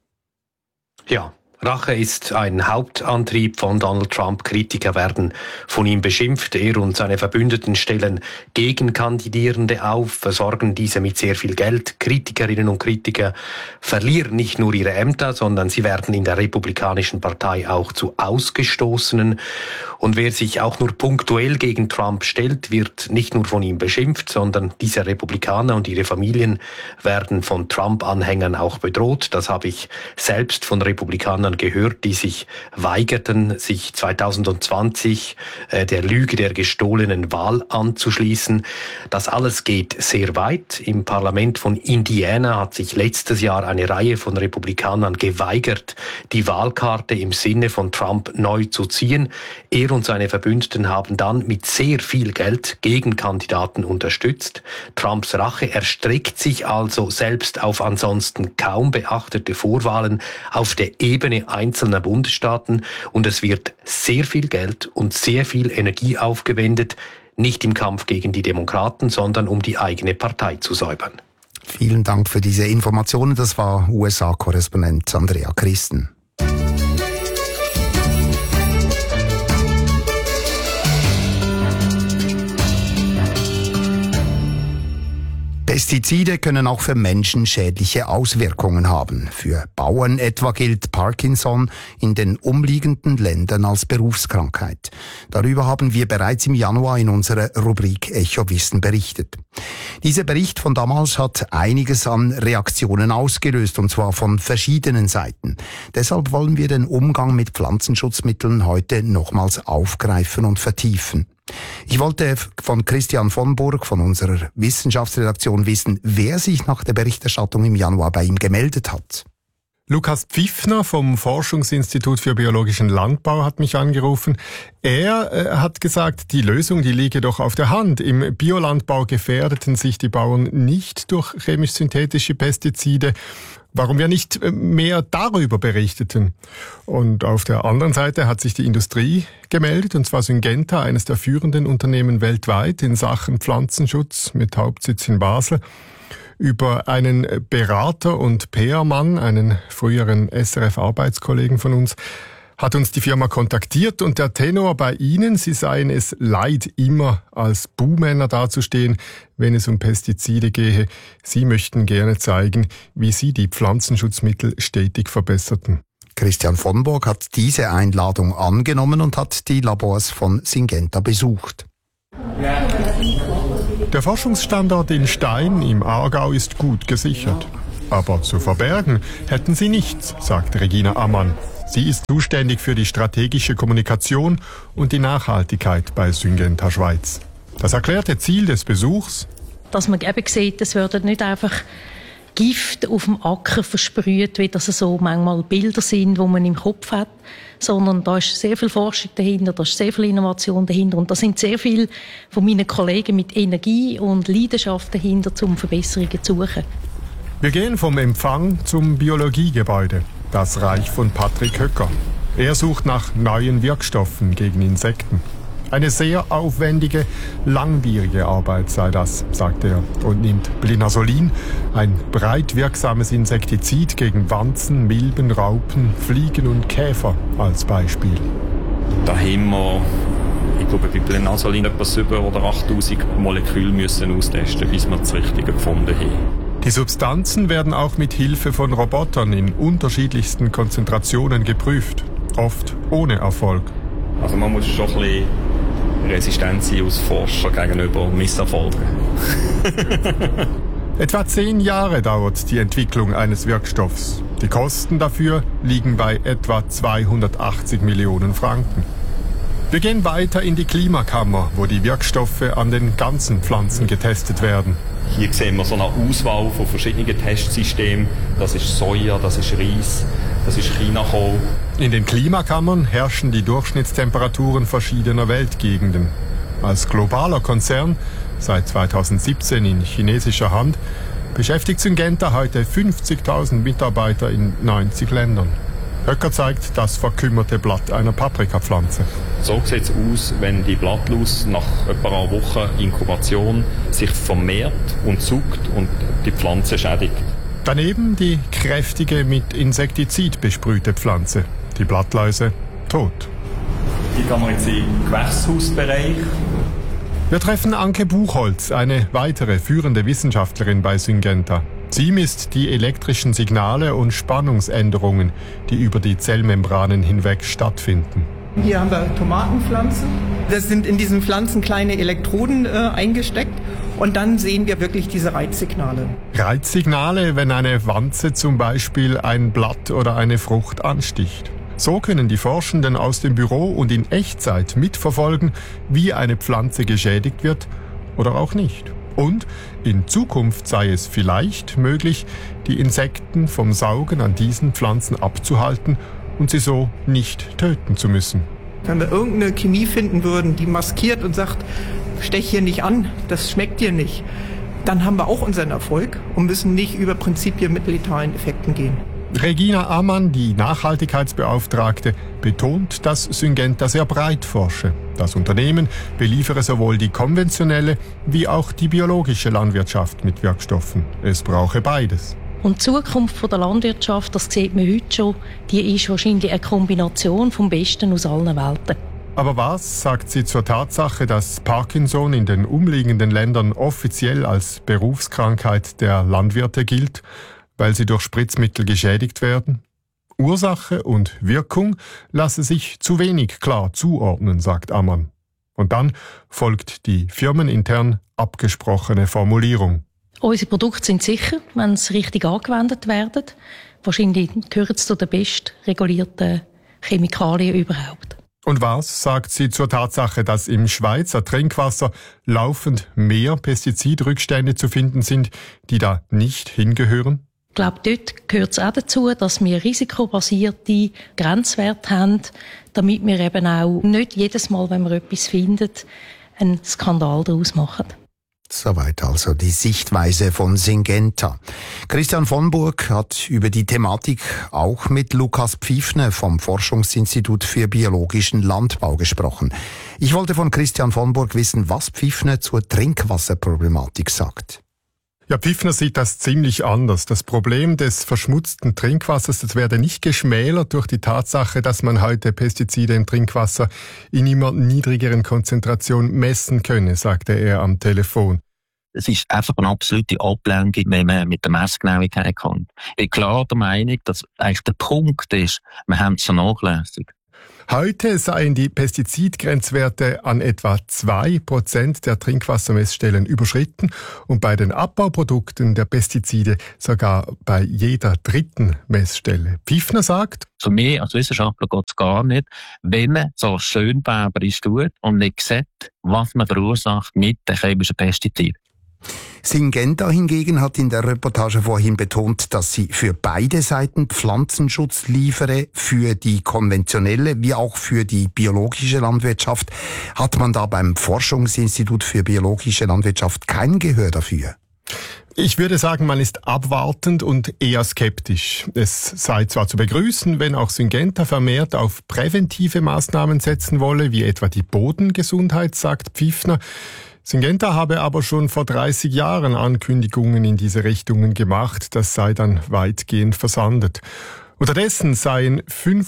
S19: Ja. Rache ist ein Hauptantrieb von Donald Trump. Kritiker werden von ihm beschimpft. Er und seine Verbündeten stellen Gegenkandidierende auf, versorgen diese mit sehr viel Geld. Kritikerinnen und Kritiker verlieren nicht nur ihre Ämter, sondern sie werden in der Republikanischen Partei auch zu Ausgestoßenen. Und wer sich auch nur punktuell gegen Trump stellt, wird nicht nur von ihm beschimpft, sondern diese Republikaner und ihre Familien werden von Trump-Anhängern auch bedroht. Das habe ich selbst von Republikanern gehört, die sich weigerten, sich 2020 der Lüge der gestohlenen Wahl anzuschließen. Das alles geht sehr weit. Im Parlament von Indiana hat sich letztes Jahr eine Reihe von Republikanern geweigert, die Wahlkarte im Sinne von Trump neu zu ziehen. Er und seine Verbündeten haben dann mit sehr viel Geld Gegenkandidaten unterstützt. Trumps Rache erstreckt sich also selbst auf ansonsten kaum beachtete Vorwahlen auf der Ebene einzelner Bundesstaaten und es wird sehr viel Geld und sehr viel Energie aufgewendet, nicht im Kampf gegen die Demokraten, sondern um die eigene Partei zu säubern.
S1: Vielen Dank für diese Informationen. Das war USA-Korrespondent Andrea Christen. Pestizide können auch für Menschen schädliche Auswirkungen haben. Für Bauern etwa gilt Parkinson in den umliegenden Ländern als Berufskrankheit. Darüber haben wir bereits im Januar in unserer Rubrik Echo Wissen berichtet. Dieser Bericht von damals hat einiges an Reaktionen ausgelöst, und zwar von verschiedenen Seiten. Deshalb wollen wir den Umgang mit Pflanzenschutzmitteln heute nochmals aufgreifen und vertiefen. Ich wollte von Christian von Burg von unserer Wissenschaftsredaktion wissen, wer sich nach der Berichterstattung im Januar bei ihm gemeldet hat.
S21: Lukas Pfiffner vom Forschungsinstitut für biologischen Landbau hat mich angerufen. Er hat gesagt, die Lösung, die liege doch auf der Hand. Im Biolandbau gefährdeten sich die Bauern nicht durch chemisch-synthetische Pestizide. Warum wir nicht mehr darüber berichteten. Und auf der anderen Seite hat sich die Industrie gemeldet, und zwar Syngenta, eines der führenden Unternehmen weltweit in Sachen Pflanzenschutz mit Hauptsitz in Basel. Über einen Berater und PR-Mann, einen früheren SRF-Arbeitskollegen von uns, hat uns die Firma kontaktiert, und der Tenor bei Ihnen, Sie seien es leid, immer als Buhmänner dazustehen, wenn es um Pestizide gehe. Sie möchten gerne zeigen, wie Sie die Pflanzenschutzmittel stetig verbesserten.
S1: Christian von Burg hat diese Einladung angenommen und hat die Labors von Syngenta besucht.
S21: Der Forschungsstandort in Stein im Aargau ist gut gesichert. Aber zu verbergen hätten sie nichts, sagt Regina Ammann. Sie ist zuständig für die strategische Kommunikation und die Nachhaltigkeit bei Syngenta Schweiz. Das erklärte Ziel des Besuchs:
S2: dass man eben sieht, es werden nicht einfach Gift auf dem Acker versprüht, wie das so manchmal Bilder sind, die man im Kopf hat, sondern da ist sehr viel Forschung dahinter, da ist sehr viel Innovation dahinter, und da sind sehr viele von meinen Kollegen mit Energie und Leidenschaft dahinter, um Verbesserungen zu suchen.
S21: Wir gehen vom Empfang zum Biologiegebäude, das Reich von Patrick Höcker. Er sucht nach neuen Wirkstoffen gegen Insekten. Eine sehr aufwendige, langwierige Arbeit sei das, sagt er, und nimmt Blinasolin, ein breit wirksames Insektizid gegen Wanzen, Milben, Raupen, Fliegen und Käfer, als Beispiel.
S22: Da haben wir, ich glaube, bei Blinasolin etwa 7.000 oder 8.000 Moleküle müssen austesten, bis wir das Richtige gefunden haben.
S21: Die Substanzen werden auch mit Hilfe von Robotern in unterschiedlichsten Konzentrationen geprüft, oft ohne Erfolg.
S22: Also man muss schon ein bisschen resistent sein als Forscher gegenüber Misserfolgen.
S21: Etwa 10 Jahre dauert die Entwicklung eines Wirkstoffs. Die Kosten dafür liegen bei etwa 280 Millionen Franken. Wir gehen weiter in die Klimakammer, wo die Wirkstoffe an den ganzen Pflanzen getestet werden.
S22: Hier sehen wir so eine Auswahl von verschiedenen Testsystemen. Das ist Soja, das ist Reis, das ist Chinakohl.
S21: In den Klimakammern herrschen die Durchschnittstemperaturen verschiedener Weltgegenden. Als globaler Konzern, seit 2017 in chinesischer Hand, beschäftigt Syngenta heute 50.000 Mitarbeiter in 90 Ländern. Höcker zeigt das verkümmerte Blatt einer Paprikapflanze.
S22: So sieht es aus, wenn die Blattlaus nach etwa einer Woche Inkubation sich vermehrt und zuckt und die Pflanze schädigt.
S21: Daneben die kräftige, mit Insektizid besprühte Pflanze. Die Blattläuse tot.
S22: Hier kann man jetzt im Gewächshausbereich.
S21: Wir treffen Anke Buchholz, eine weitere führende Wissenschaftlerin bei Syngenta. Sie misst die elektrischen Signale und Spannungsänderungen, die über die Zellmembranen hinweg stattfinden.
S23: Hier haben wir Tomatenpflanzen. Das sind in diesen Pflanzen kleine Elektroden eingesteckt. Und dann sehen wir wirklich diese Reizsignale.
S21: Reizsignale, wenn eine Wanze zum Beispiel ein Blatt oder eine Frucht ansticht. So können die Forschenden aus dem Büro und in Echtzeit mitverfolgen, wie eine Pflanze geschädigt wird oder auch nicht. Und in Zukunft sei es vielleicht möglich, die Insekten vom Saugen an diesen Pflanzen abzuhalten und sie so nicht töten zu müssen.
S23: Wenn wir irgendeine Chemie finden würden, die maskiert und sagt, stech hier nicht an, das schmeckt dir nicht, dann haben wir auch unseren Erfolg und müssen nicht über Prinzipien mit letalen Effekten gehen.
S21: Regina Ammann, die Nachhaltigkeitsbeauftragte, betont, dass Syngenta sehr breit forsche. Das Unternehmen beliefere sowohl die konventionelle wie auch die biologische Landwirtschaft mit Wirkstoffen. Es brauche beides.
S2: Und die Zukunft der Landwirtschaft, das sieht man heute schon, die ist wahrscheinlich eine Kombination vom Besten aus allen Welten.
S21: Aber was sagt sie zur Tatsache, dass Parkinson in den umliegenden Ländern offiziell als Berufskrankheit der Landwirte gilt, weil sie durch Spritzmittel geschädigt werden? Ursache und Wirkung lasse sich zu wenig klar zuordnen, sagt Ammann. Und dann folgt die firmenintern abgesprochene Formulierung.
S2: Unsere Produkte sind sicher, wenn sie richtig angewendet werden. Wahrscheinlich gehören sie zu den best regulierten Chemikalien überhaupt.
S21: Und was sagt sie zur Tatsache, dass im Schweizer Trinkwasser laufend mehr Pestizidrückstände zu finden sind, die da nicht hingehören?
S2: Ich glaube, dort gehört es auch dazu, dass wir risikobasierte Grenzwerte haben, damit wir eben auch nicht jedes Mal, wenn wir etwas finden, einen Skandal daraus machen.
S1: Soweit also die Sichtweise von Syngenta. Christian von Burg hat über die Thematik auch mit Lukas Pfiffner vom Forschungsinstitut für biologischen Landbau gesprochen. Ich wollte von Christian von Burg wissen, was Pfiffner zur Trinkwasserproblematik sagt.
S21: Ja, Pfiffner sieht das ziemlich anders. Das Problem des verschmutzten Trinkwassers, das werde nicht geschmälert durch die Tatsache, dass man heute Pestizide im Trinkwasser in immer niedrigeren Konzentrationen messen könne, sagte er am Telefon.
S4: Es ist einfach eine absolute Ablenkung, wenn man mit der Messgenauigkeit kommt. Ich bin klar der Meinung, dass eigentlich der Punkt ist, wir haben es vernachlässigt.
S21: Heute seien die Pestizidgrenzwerte an etwa 2% der Trinkwassermessstellen überschritten und bei den Abbauprodukten der Pestizide sogar bei jeder dritten Messstelle. Pfiffner sagt:
S4: Für mich als Wissenschaftler geht es gar nicht, wenn man so schönbarberisch tut und nicht sieht, was man verursacht mit den chemischen Pestiziden.
S1: Syngenta hingegen hat in der Reportage vorhin betont, dass sie für beide Seiten Pflanzenschutz liefere, für die konventionelle wie auch für die biologische Landwirtschaft. Hat man da beim Forschungsinstitut für biologische Landwirtschaft kein Gehör dafür?
S21: Ich würde sagen, man ist abwartend und eher skeptisch. Es sei zwar zu begrüßen, wenn auch Syngenta vermehrt auf präventive Maßnahmen setzen wolle, wie etwa die Bodengesundheit, sagt Pfiffner. Syngenta habe aber schon vor 30 Jahren Ankündigungen in diese Richtungen gemacht, das sei dann weitgehend versandet. Unterdessen seien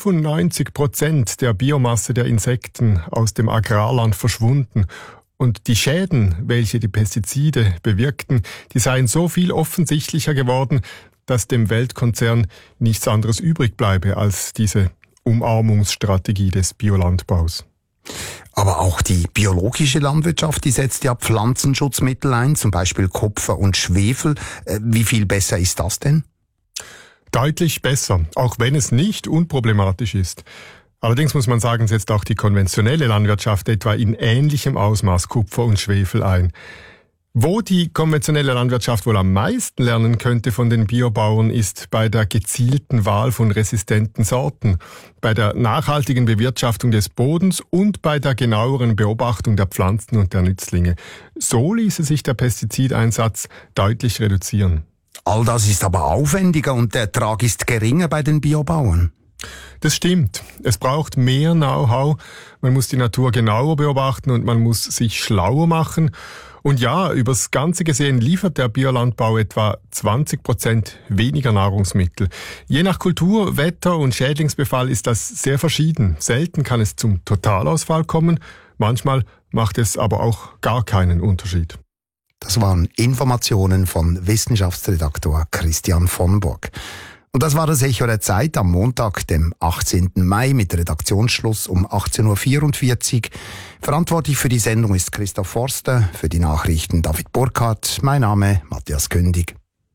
S21: 95% der Biomasse der Insekten aus dem Agrarland verschwunden. Und die Schäden, welche die Pestizide bewirkten, die seien so viel offensichtlicher geworden, dass dem Weltkonzern nichts anderes übrig bleibe als diese Umarmungsstrategie des Biolandbaus.
S1: Aber auch die biologische Landwirtschaft, die setzt ja Pflanzenschutzmittel ein, zum Beispiel Kupfer und Schwefel. Wie viel besser ist das denn?
S21: Deutlich besser, auch wenn es nicht unproblematisch ist. Allerdings muss man sagen, setzt auch die konventionelle Landwirtschaft etwa in ähnlichem Ausmaß Kupfer und Schwefel ein. Wo die konventionelle Landwirtschaft wohl am meisten lernen könnte von den Biobauern, ist bei der gezielten Wahl von resistenten Sorten, bei der nachhaltigen Bewirtschaftung des Bodens und bei der genaueren Beobachtung der Pflanzen und der Nützlinge. So ließe sich der Pestizideinsatz deutlich reduzieren.
S1: All das ist aber aufwendiger und der Ertrag ist geringer bei den Biobauern.
S21: Das stimmt. Es braucht mehr Know-how. Man muss die Natur genauer beobachten und man muss sich schlauer machen. Und ja, übers Ganze gesehen liefert der Biolandbau etwa 20% weniger Nahrungsmittel. Je nach Kultur, Wetter und Schädlingsbefall ist das sehr verschieden. Selten kann es zum Totalausfall kommen. Manchmal macht es aber auch gar keinen Unterschied.
S1: Das waren Informationen von Wissenschaftsredaktor Christian von Burg. Und das war das Echo der Zeit am Montag, dem 18. Mai mit Redaktionsschluss um 18.44 Uhr. Verantwortlich für die Sendung ist Christoph Forster, für die Nachrichten David Burkhardt. Mein Name Matthias Kündig.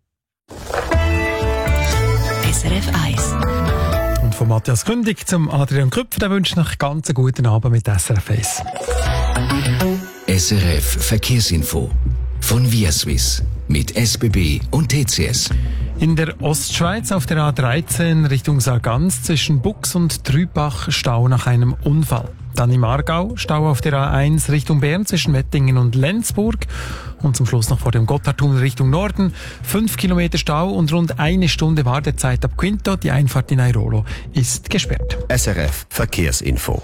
S5: SRF 1.
S6: Und von Matthias Kündig zum Adrian Köpfer, der wünscht noch ganz einen guten Abend mit SRF 1.
S5: SRF Verkehrsinfo von ViaSwiss mit SBB und TCS.
S6: In der Ostschweiz auf der A13 Richtung Sargans zwischen Bux und Trübach Stau nach einem Unfall. Dann im Aargau Stau auf der A1 Richtung Bern zwischen Wettingen und Lenzburg. Und zum Schluss noch vor dem Gotthardtunnel Richtung Norden 5 Kilometer Stau und rund 1 Stunde Wartezeit ab Quinto. Die Einfahrt in Airolo ist gesperrt.
S5: SRF Verkehrsinfo.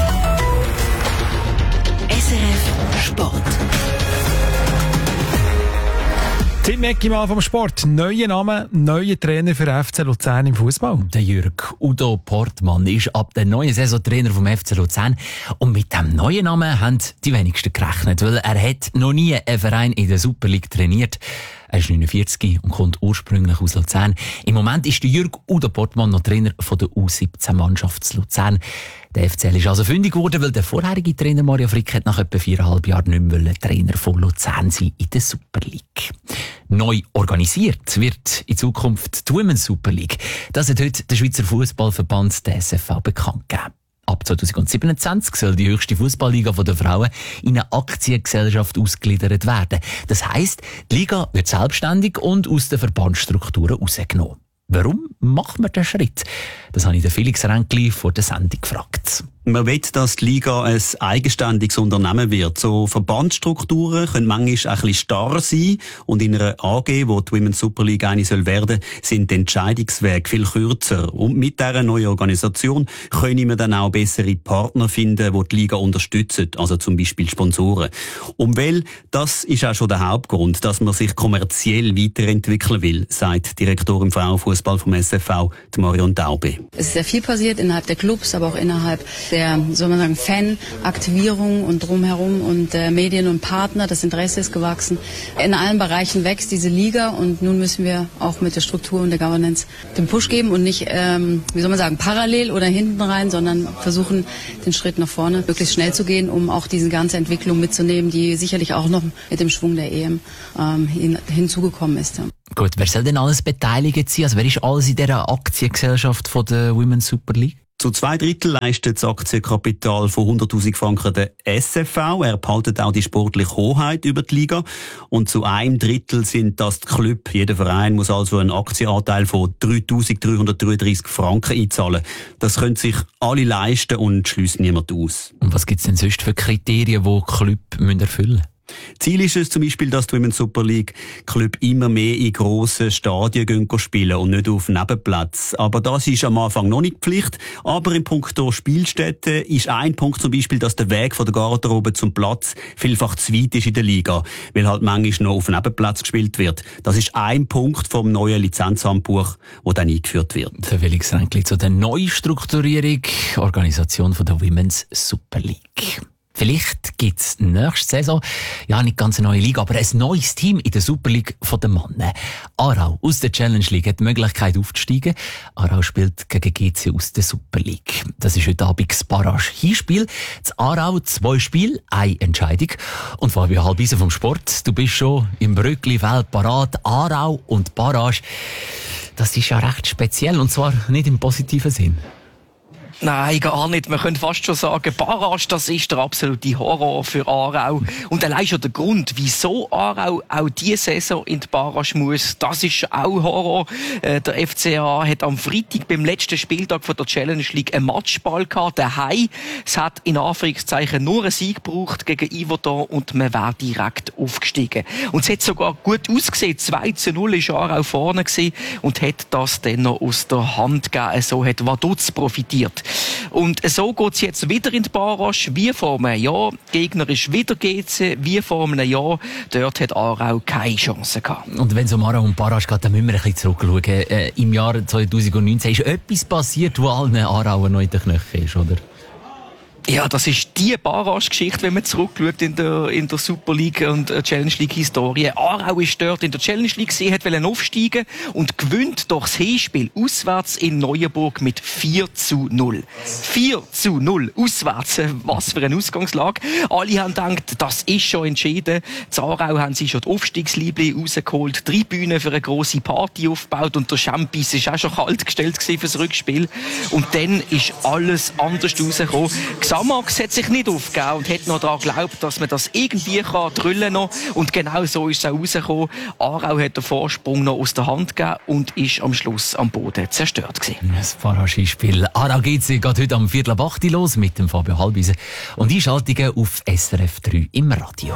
S5: SRF Sport.
S6: Tim Ecki mal vom Sport. Neuer Name, neuer Trainer für FC Luzern im Fußball.
S24: Der Jürg Udo Portmann ist ab der neuen Saison Trainer vom FC Luzern. Und mit dem neuen Namen haben die wenigsten gerechnet, weil er hat noch nie einen Verein in der Super League trainiert. Er ist 49 und kommt ursprünglich aus Luzern. Im Moment ist der Jürg Udo Portmann noch Trainer von der U17-Mannschaft Luzern. Der FCL ist also fündig geworden, weil der vorherige Trainer Mario Frick hat nach etwa 4,5 Jahren nicht mehr Trainer von Luzern sein in der Super League. Neu organisiert wird in Zukunft die Women's Super League. Das hat heute der Schweizer Fußballverband, der SFV, bekannt gegeben. Ab 2027 soll die höchste Fußballliga der Frauen in eine Aktiengesellschaft ausgegliedert werden. Das heisst, die Liga wird selbstständig und aus den Verbandsstrukturen rausgenommen. Warum macht man den Schritt? Das habe ich den Felix Ränkli vor der Sendung gefragt.
S3: Man will, dass die Liga ein eigenständiges Unternehmen wird. So Verbandsstrukturen können manchmal ein bisschen starr sein. Und in einer AG, wo die Women's Super League eine soll werden, sind die Entscheidungswege viel kürzer. Und mit dieser neuen Organisation können wir dann auch bessere Partner finden, die die Liga unterstützen. Also zum Beispiel Sponsoren. Und weil, das ist auch schon der Hauptgrund, dass man sich kommerziell weiterentwickeln will, sagt die Direktorin Frauenfußball vom SFV, die Marion Daube.
S9: Es ist sehr viel passiert innerhalb der Clubs, aber auch innerhalb der, soll man sagen, Fan-Aktivierung und drumherum und Medien und Partner. Das Interesse ist gewachsen. In allen Bereichen wächst diese Liga und nun müssen wir auch mit der Struktur und der Governance den Push geben und nicht, wie soll man sagen, parallel oder hinten rein, sondern versuchen, den Schritt nach vorne möglichst schnell zu gehen, um auch diese ganze Entwicklung mitzunehmen, die sicherlich auch noch mit dem Schwung der EM hinzugekommen ist. Ja.
S24: Gut, wer soll denn alles beteiligt sein? Also wer ist alles in dieser Aktiengesellschaft von der Women's Super League?
S3: Zu 2/3 leistet das Aktienkapital von 100'000 Franken der SFV. Er behaltet auch die sportliche Hoheit über die Liga. Und zu 1/3 sind das die Club. Jeder Verein muss also einen Aktienanteil von 3'333 Franken einzahlen. Das können sich alle leisten und schließt niemand aus.
S24: Und was gibt es denn sonst für Kriterien, die Club erfüllen müssen?
S3: Ziel ist es zum Beispiel, dass die Women's Super League Club immer mehr in grossen Stadien spielen und nicht auf Nebenplätzen. Aber das ist am Anfang noch nicht Pflicht. Aber in puncto Spielstätte ist ein Punkt zum Beispiel, dass der Weg von der Garderobe zum Platz vielfach zu weit ist in der Liga, weil halt manchmal noch auf Nebenplätzen gespielt wird. Das ist ein Punkt vom neuen Lizenzhandbuch, das dann eingeführt wird.
S24: Der Felix Ränkli zu der Neustrukturierung, Organisation von der Women's Super League. Vielleicht gibt es nächste Saison, ja nicht ganz eine neue Liga, aber ein neues Team in der Super League von den Männern. Aarau aus der Challenge League hat die Möglichkeit aufzusteigen. Aarau spielt gegen GC aus der Super League. Das ist heute Abend das Barrage-Hinspiel. Das Aarau 2 Spiele, 1 Entscheidung. Und Fabio Halbise vom Sport, du bist schon im Brückli-Feld parat. Aarau und Barrage, das ist ja recht speziell und zwar nicht im positiven Sinn.
S10: Nein, gar nicht. Man könnte fast schon sagen, Barrage, das ist der absolute Horror für Aarau. Und allein schon der Grund, wieso Aarau auch diese Saison in die Barrage muss, das ist auch Horror. Der FCA hat am Freitag beim letzten Spieltag von der Challenge League einen Matchball gehabt, daheim. Es hat in Anführungszeichen nur einen Sieg gebraucht gegen Yverdon und man wäre direkt aufgestiegen. Und es hat sogar gut ausgesehen. 2:0 ist Aarau vorne gewesen und hat das dann noch aus der Hand gegeben. So hat Vaduz profitiert. Und so geht's jetzt wieder in die Barrage, wie vor einem Jahr. Gegner ist wieder GC, wie vor einem Jahr. Dort hat Aarau keine Chance gehabt.
S24: Und wenn es um Aarau und Barrage geht, dann müssen wir ein bisschen zurückschauen. Im Jahr 2019 ist etwas passiert, wo allen Aarauer noch in den Knöcheln ist, oder?
S10: Ja, das ist die Barrage-Geschichte, wenn man zurückschaut in der Super League und Challenge League Historie. Aarau ist dort in der Challenge League, sie wollte aufsteigen und gewinnt doch das Hinspiel auswärts in Neuenburg mit 4:0. 4:0 auswärts. Was für eine Ausgangslage. Alle haben gedacht, das ist schon entschieden. In Aarau haben sie schon die Aufstiegsliebli rausgeholt, Tribüne für eine grosse Party aufgebaut und der Champis ist auch schon kalt gestellt fürs Rückspiel. Und dann ist alles anders rausgekommen. Xamax hat sich nicht aufgegeben und hat noch daran geglaubt, dass man das irgendwie drüllen kann. Und genau so ist es auch rausgekommen. Aarau hat den Vorsprung noch aus der Hand gegeben und ist am Schluss am Boden zerstört gewesen.
S24: Das Barrage-Spiel Aarau geht heute am 7:45 los mit dem Fabio Halbise. Und Einschaltungen auf SRF 3 im Radio.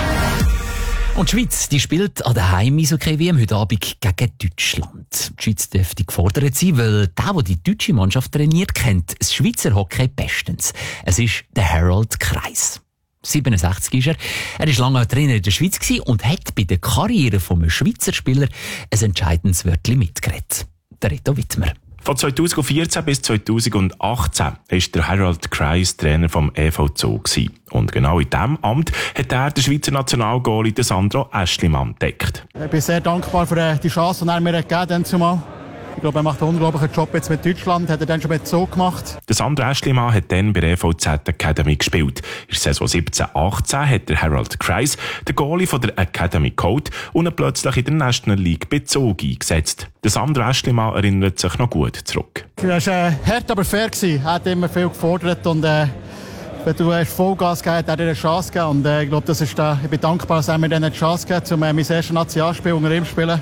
S24: Und die Schweiz, die spielt an der Heim-Eishockey-WM heute Abend gegen Deutschland. Die Schweiz dürfte gefordert sein, weil der die deutsche Mannschaft trainiert, kennt das Schweizer Hockey bestens. Es ist der Harold Kreis. 67 ist er. Er war lange Trainer in der Schweiz und hat bei der Karriere vom Schweizer Spieler ein entscheidendes Wörtchen mitgeredet. Der Reto Wittmer.
S11: Von 2014 bis 2018 war der Harold Kreis Trainer vom EV Zoo. Und genau in diesem Amt hat er den Schweizer Nationalgoalie Sandro Aeschlimann entdeckt.
S25: Ich bin sehr dankbar für die Chance, die er mir gegeben hat. Ich glaube, er macht einen unglaublichen Job jetzt mit Deutschland, hat er dann schon mit Zoo gemacht.
S11: Der Sandro Aeschlimann hat dann bei der EVZ Academy gespielt. In der Saison 17-18 hat der Harold Kreis den Goalie von der Academy geholt und ihn plötzlich in der National League bei Zoo eingesetzt. Der Sandro Aeschlimann erinnert sich noch gut zurück.
S25: Er war hart, aber fair. Er hat immer viel gefordert und wenn du Vollgas gegeben hast, hat er dir eine Chance gegeben. Und ich glaube, ich bin dankbar, dass er mir dann eine Chance gegeben hat, um mein erstes Nationalspiel unter ihm zu spielen.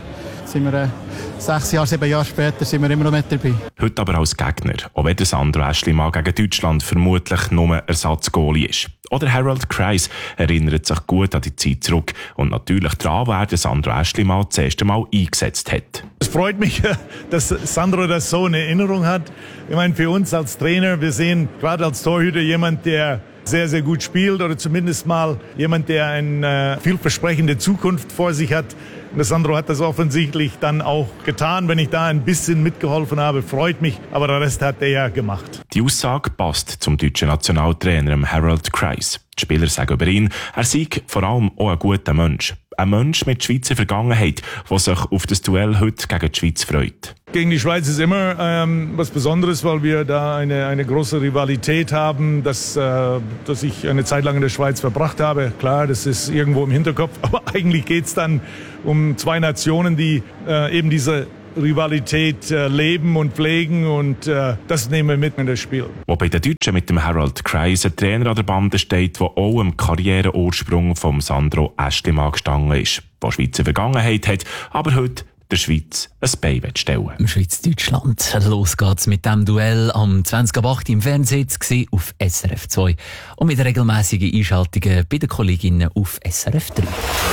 S25: sind wir 6 Jahre, 7 Jahre später sind wir immer noch mit dabei.
S11: Heute aber als Gegner, auch wenn der Sandro Aeschlimann gegen Deutschland vermutlich nur Ersatzgoalie ist. Oder Harold Kreis erinnert sich gut an die Zeit zurück und natürlich daran, wer der Sandro Aeschlimann das erste Mal eingesetzt hat.
S7: Es freut mich, dass Sandro das so in Erinnerung hat. Ich meine, für uns als Trainer, wir sehen gerade als Torhüter jemand, der sehr, sehr gut spielt oder zumindest mal jemand, der eine vielversprechende Zukunft vor sich hat. Und der Sandro hat das offensichtlich dann auch getan. Wenn ich da ein bisschen mitgeholfen habe, freut mich. Aber der Rest hat er ja gemacht.
S11: Die Aussage passt zum deutschen Nationaltrainer Harold Kreis. Die Spieler sagen über ihn, er sei vor allem auch ein guter Mensch. Ein Mensch mit Schweizer Vergangenheit, der sich auf das Duell heute gegen die Schweiz freut.
S7: Gegen die Schweiz ist immer was Besonderes, weil wir da eine große Rivalität haben, dass ich eine Zeit lang in der Schweiz verbracht habe. Klar, das ist irgendwo im Hinterkopf, aber eigentlich geht's dann um zwei Nationen, die eben diese Rivalität leben und pflegen und das nehmen wir mit in das Spiel.
S11: Wo bei den Deutschen mit dem Harold Kreis ein Trainer an der Bande steht, der auch am Karriereursprung vom Sandro Aeschlimann gestanden ist, der Schweizer Vergangenheit hat, aber heute der Schweiz ein Bein stellen.
S24: Schweiz-Deutschland. Los geht's mit dem Duell am 20.08 im Fernsehen auf SRF 2 und mit regelmäßigen Einschaltungen bei den Kolleginnen auf SRF 3.